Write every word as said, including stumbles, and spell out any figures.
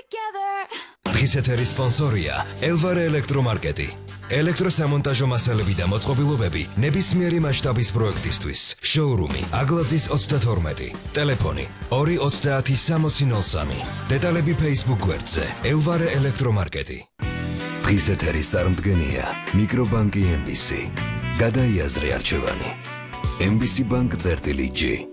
დღის ეთერის სპონსორია ელვარე ელექტრომარკეტი. ელექტროსამონტაჟო მასალები და მოწყობილობები ნებისმიერი მასშტაბის პროექტისთვის. შოურუმი აგლაძის ოცდათორმეტი. ტელეფონი ორი ოცდაათი სამოცი ნოლ სამი. დეტალები Facebook გვერდზე ელვარე ელექტრომარკეტი. დღის ეთერის წარმდგენია მიკრობანკი ემ ბი სი. გადაიაზრე არჩევანი. ემ ბი სი ბანკ წერტილი ჯი.